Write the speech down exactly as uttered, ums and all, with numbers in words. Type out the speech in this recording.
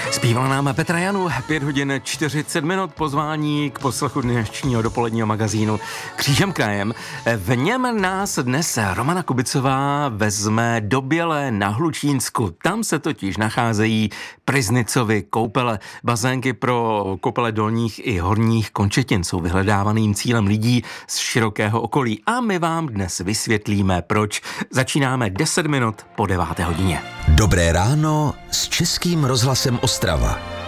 Zpívala nám Petra Janu, pět hodin čtyřicet minut, pozvání k poslechu dnešního dopoledního magazínu Křížem krajem. V něm nás dnes Romana Kubicová vezme do Bělé na Hlučínsku. Tam se totiž nacházejí Pryznicovy koupele. Bazénky pro koupele dolních i horních Končetin jsou vyhledávaným cílem lidí z širokého okolí. A my vám dnes vysvětlíme, proč. Začínáme deset minut po deváté hodině. Dobré ráno s Českým rozhlasem Ostrava.